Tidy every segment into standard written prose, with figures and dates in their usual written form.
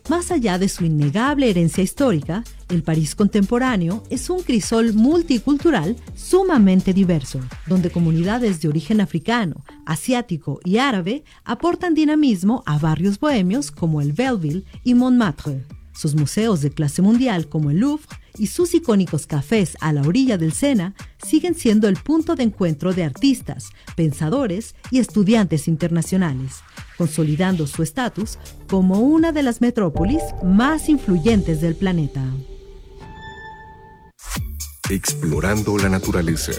Más allá de su innegable herencia histórica, el París contemporáneo es un crisol multicultural sumamente diverso, donde comunidades de origen africano, asiático y árabe aportan dinamismo a barrios bohemios como el Belleville y Montmartre. Sus museos de clase mundial como el Louvre y sus icónicos cafés a la orilla del Sena siguen siendo el punto de encuentro de artistas, pensadores y estudiantes internacionales, consolidando su estatus como una de las metrópolis más influyentes del planeta. Explorando la naturaleza.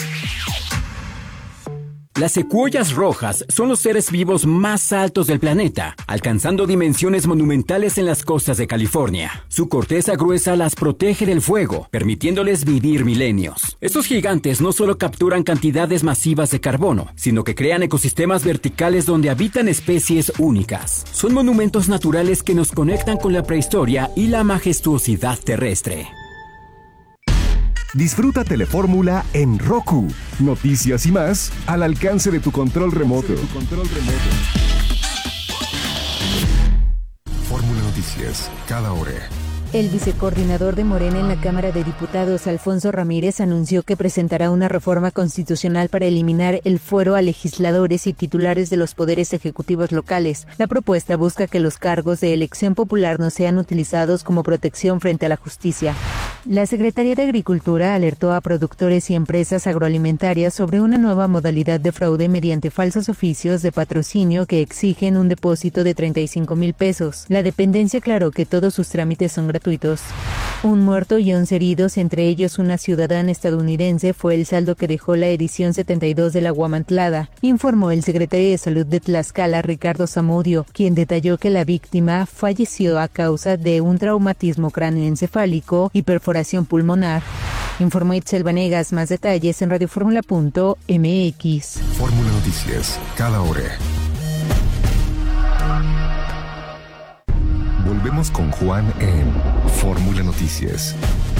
Las secuoyas rojas son los seres vivos más altos del planeta, alcanzando dimensiones monumentales en las costas de California. Su corteza gruesa las protege del fuego, permitiéndoles vivir milenios. Estos gigantes no solo capturan cantidades masivas de carbono, sino que crean ecosistemas verticales donde habitan especies únicas. Son monumentos naturales que nos conectan con la prehistoria y la majestuosidad terrestre. Disfruta Telefórmula en Roku. Noticias y más al alcance de tu control remoto. Fórmula Noticias, cada hora. El vicecoordinador de Morena en la Cámara de Diputados, Alfonso Ramírez, anunció que presentará una reforma constitucional para eliminar el fuero a legisladores y titulares de los poderes ejecutivos locales. La propuesta busca que los cargos de elección popular no sean utilizados como protección frente a la justicia. La Secretaría de Agricultura alertó a productores y empresas agroalimentarias sobre una nueva modalidad de fraude mediante falsos oficios de patrocinio que exigen un depósito de 35,000 pesos. La dependencia aclaró que todos sus trámites son gratuitos. Un muerto y 11 heridos, entre ellos una ciudadana estadounidense, fue el saldo que dejó la edición 72 de la Huamantlada, informó el secretario de Salud de Tlaxcala, Ricardo Zamudio, quien detalló que la víctima falleció a causa de un traumatismo cráneoencefálico y perforación pulmonar. Informó Itzel Vanegas. Más detalles en radioformula.mx. Fórmula Noticias, cada hora. Volvemos con Juan en Fórmula Noticias.